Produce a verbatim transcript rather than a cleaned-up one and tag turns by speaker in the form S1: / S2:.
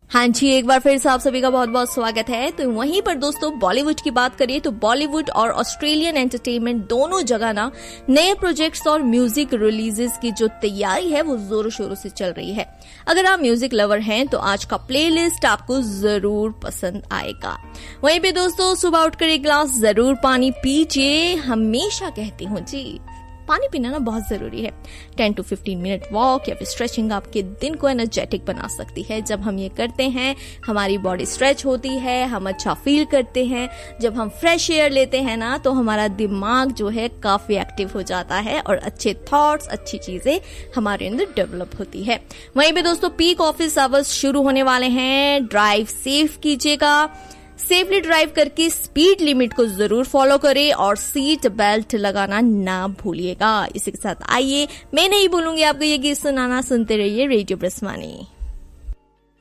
S1: हाँ जी, एक बार फिर से आप सभी का बहुत बहुत स्वागत है। तो वहीं पर दोस्तों बॉलीवुड की बात करिए तो बॉलीवुड और ऑस्ट्रेलियन एंटरटेनमेंट दोनों जगह ना नए प्रोजेक्ट्स और म्यूजिक रिलीजेस की जो तैयारी है वो जोरों शोरों से चल रही है। अगर आप म्यूजिक लवर हैं तो आज का प्लेलिस्ट आपको जरूर पसंद आएगा। वहीं पे दोस्तों सुबह उठकर एक गिलास जरूर पानी पीजिए, हमेशा कहती हूँ जी पानी पीना ना बहुत जरूरी है। Ten to fifteen minute walk या फिर स्ट्रेचिंग आपके दिन को एनर्जेटिक बना सकती है। जब हम ये करते हैं हमारी बॉडी स्ट्रेच होती है, हम अच्छा फील करते हैं। जब हम फ्रेश एयर लेते हैं ना तो हमारा दिमाग जो है काफी एक्टिव हो जाता है और अच्छे थॉट्स, अच्छी चीजें हमारे अंदर डेवलप होती है। वहीं पे दोस्तों पीक ऑफिस आवर्स शुरू होने वाले हैं। ड्राइव सेफ कीजिएगा, सेफली ड्राइव करके स्पीड लिमिट को जरूर फॉलो करें और सीट बेल्ट लगाना ना भूलिएगा। इसी के साथ आइए मैं नहीं भूलूंगी आपको ये गीत सुनाना, सुनते रहिए रेडियो ब्रह्मानी।